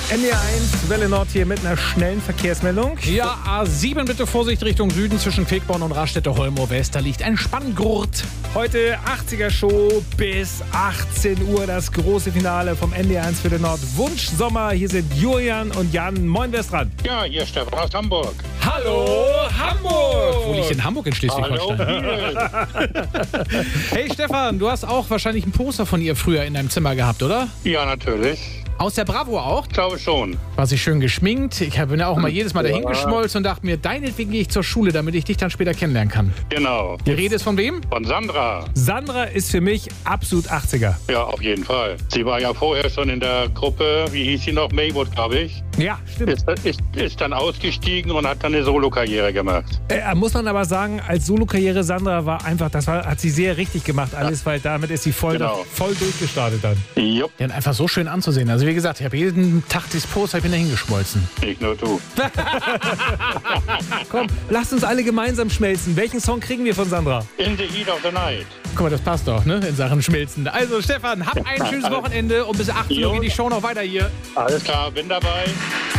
NDR1, Welle Nord hier mit einer schnellen Verkehrsmeldung. Ja, A7 bitte Vorsicht Richtung Süden zwischen Quickborn und Raststätte-Holmoor West. Da liegt ein Spanngurt. Heute 80er-Show bis 18 Uhr, das große Finale vom NDR1 Welle Nord Wunschsommer. Hier sind Julian und Jan. Moin, wer ist dran? Ja, hier ist Stefan aus Hamburg. Hallo, Hamburg! Wo liegt in Hamburg in Schleswig-Holstein? Hey Stefan, du hast auch wahrscheinlich ein Poster von ihr früher in deinem Zimmer gehabt, oder? Ja, natürlich. Aus der Bravo auch? Ich glaube schon. War sie schön geschminkt. Ich bin ja auch mal jedes Mal dahin geschmolzen und dachte mir, deinetwegen gehe ich zur Schule, damit ich dich dann später kennenlernen kann. Genau. Die Rede ist von wem? Von Sandra. Sandra ist für mich absolut 80er. Ja, auf jeden Fall. Sie war ja vorher schon in der Gruppe, wie hieß sie noch? Maywood, glaube ich. Ja, stimmt. Ist dann ausgestiegen und hat dann eine Solokarriere gemacht. Muss man aber sagen, als Solokarriere Sandra war einfach, hat sie sehr richtig gemacht alles, weil damit ist sie voll durchgestartet dann. Jupp. Ja, und einfach so schön anzusehen. Also wie gesagt, ich habe jeden Tag dieses Poster, ich bin da hingeschmolzen. Nicht nur du. Komm, lasst uns alle gemeinsam schmelzen. Welchen Song kriegen wir von Sandra? In the Heat of the Night. Guck mal, das passt doch, ne? In Sachen Schmelzen. Also Stefan, hab ein schönes Wochenende und bis 18 Uhr geht die Show noch weiter hier. Alles klar, bin dabei.